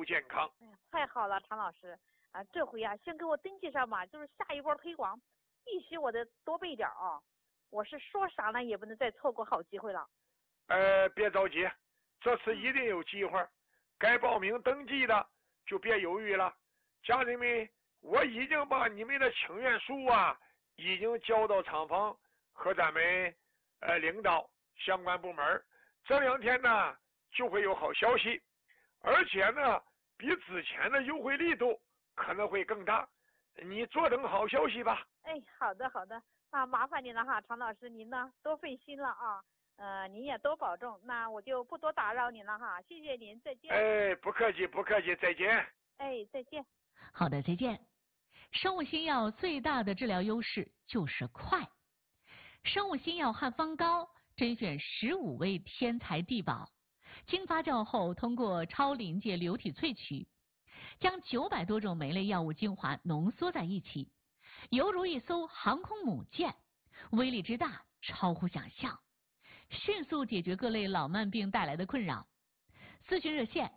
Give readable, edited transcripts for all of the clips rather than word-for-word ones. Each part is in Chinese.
健康。 哎呀，太好了，常老师啊，这回啊，先给我登记上吧，就是下一波推广，必须我得多备点啊！我是说啥呢，也不能再错过好机会了。 别着急，这次一定有机会。该报名登记的就别犹豫了，家人们，我已经把你们的请愿书啊，已经交到厂房和咱们领导相关部门。这2天呢就会有好消息，而且呢比之前的优惠力度可能会更大，你坐等好消息吧。 哎，好的好的，那麻烦您了哈，常老师，您呢多费心了啊。您也多保重，那我就不多打扰您了哈，谢谢您，再见。 哎，不客气不客气，再见。 哎，再见。 好的，再见。生物新药最大的治疗优势就是快。生物新药汉方膏甄选15位天才地宝，经发酵后通过超临界流体萃取，将900多种酶类药物精华浓缩在一起，犹如一艘航空母舰，威力之大超乎想象，迅速解决各类老慢病带来的困扰。咨询热线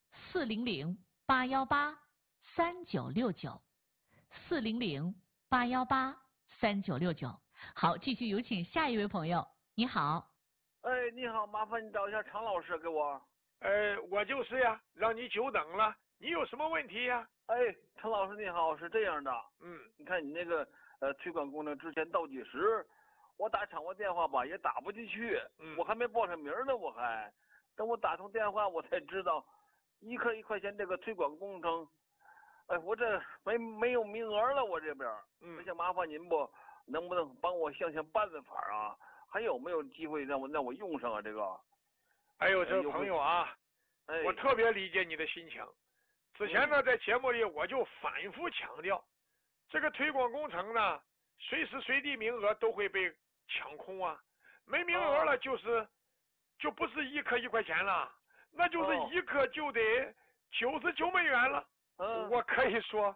400-818-3969，400-818-3969。好，继续有请下一位朋友。你好。 哎，你好，麻烦你找一下常老师给我。 我就是呀，让你久等了，你有什么问题呀？ 哎，常老师你好，是这样的，你看你那个推广工程之前倒计时，我打厂务电话吧也打不进去，我还没报上名呢，我还等我打通电话我才知道，1克1块钱这个推广工程，哎，我这没有名额了，我这边，我想麻烦您不能不能帮我想想办法啊？还有没有机会让我用上啊？这个， 哎呦，这朋友啊，我特别理解你的心情。之前呢，在节目里我就反复强调，这个推广工程呢，随时随地名额都会被抢空啊，没名额了就不是1克1块钱了，那就是1克就得99美元了。我可以说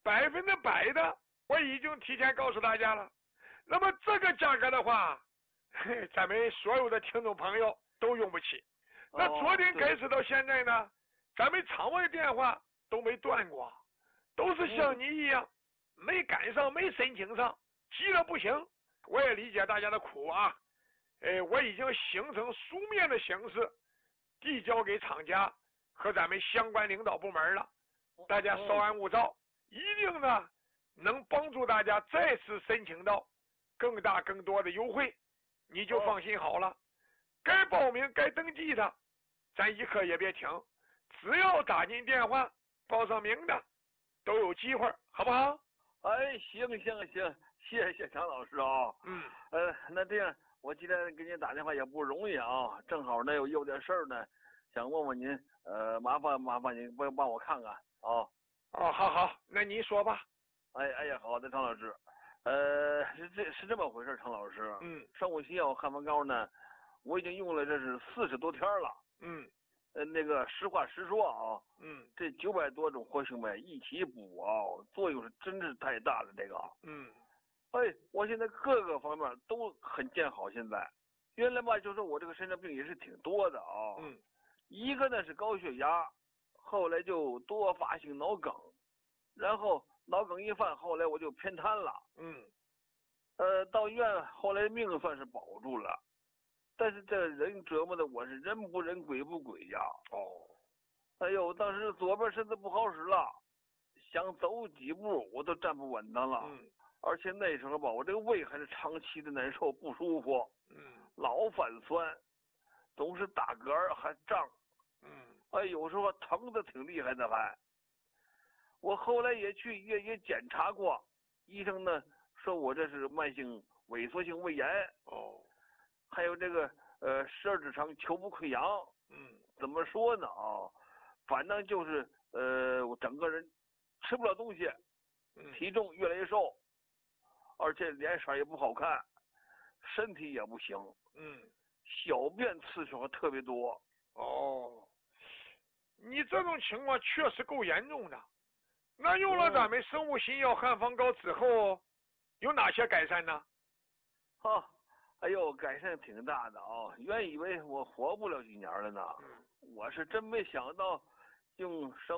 100%的，我已经提前告诉大家了。那么这个价格的话，咱们所有的听众朋友都用不起。那昨天开始到现在呢，咱们厂外电话都没断过，都是像你一样没赶上，没申请上，急得不行。我也理解大家的苦啊，我已经形成书面的形式递交给厂家和咱们相关领导部门了，大家稍安勿躁，一定呢能帮助大家再次申请到更大更多的优惠，你就放心好了。该报名该登记的，咱一刻也别停，只要打进电话报上名的，都有机会，好不好？ 哎，行，谢谢常老师啊。那这样，我今天给您打电话也不容易啊，正好呢有点事儿呢，想问问您，麻烦您帮我看看啊。 好，那您说吧。 哎呀，好的，常老师。是这么回事，常老师。生物新药汉方膏呢，我已经用了这是40多天了。那个实话实说啊，这900多种活性酶一起补啊，作用是真是太大了。这个，我现在各个方面都很见好。现在，原来吧，就说我这个身上病也是挺多的啊。一个呢是高血压，后来就多发性脑梗，然后脑梗一犯，后来我就偏瘫了。到医院后来命算是保住了，但是这人折磨的我是人不人鬼不鬼呀。哎呦，当时左边身子不好使了，想走几步我都站不稳当了。而且那时候吧，我这个胃还是长期的难受不舒服。老反酸，总是打嗝还胀。有时候疼的挺厉害的还。我后来也去医院也检查过，医生呢说我这是慢性萎缩性胃炎。还有这个十二指肠球部溃疡。怎么说呢反正就是我整个人吃不了东西，体重越来越瘦，而且脸色也不好看，身体也不行。小便次数还特别多。 你这种情况确实够严重的。那用了咱们生物新药汉方膏之后，有哪些改善呢？ 哎呦，改善挺大的啊！原以为我活不了几年了呢，我是真没想到用生